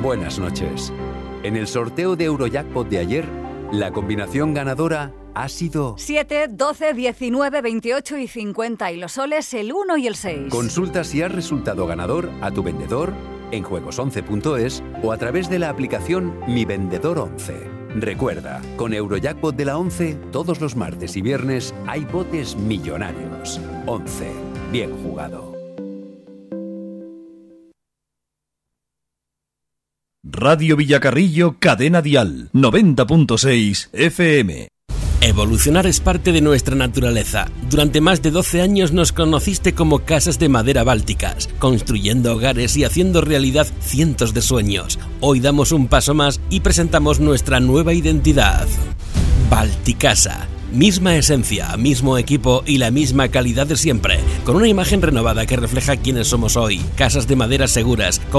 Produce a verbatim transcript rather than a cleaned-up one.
Buenas noches. En el sorteo de Eurojackpot de ayer, la combinación ganadora ha sido siete, doce, diecinueve, veintiocho y cincuenta, y los soles el uno y el seis. Consulta si has resultado ganador a tu vendedor en juegos once punto es o a través de la aplicación Mi Vendedor once. Recuerda, con Eurojackpot de la once, todos los martes y viernes hay botes millonarios. once. Bien jugado. Radio Villacarrillo, Cadena Dial, noventa punto seis F M. Evolucionar es parte de nuestra naturaleza. Durante más de doce años nos conociste como Casas de Madera Bálticas, construyendo hogares y haciendo realidad cientos de sueños. Hoy damos un paso más y presentamos nuestra nueva identidad. Balticasa. Misma esencia, mismo equipo y la misma calidad de siempre, con una imagen renovada que refleja quiénes somos hoy. Casas de madera seguras,